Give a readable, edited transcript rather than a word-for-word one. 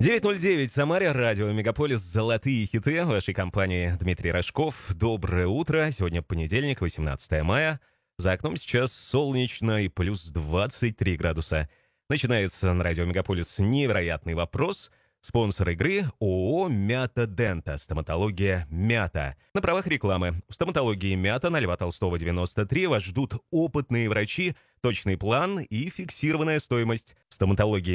9:09 в Самаре, радио «Мегаполис», золотые хиты вашей компании. Дмитрий Рожков. Доброе утро. Сегодня понедельник, 18 мая. За окном сейчас солнечно и плюс 23 градуса. Начинается на радио «Мегаполис» невероятный вопрос. Спонсор игры — ООО «Мята Дента». Стоматология «Мята». На правах рекламы. В стоматологии «Мята» на Льва Толстого, 93 вас ждут опытные врачи, точный план и фиксированная стоимость. В стоматологии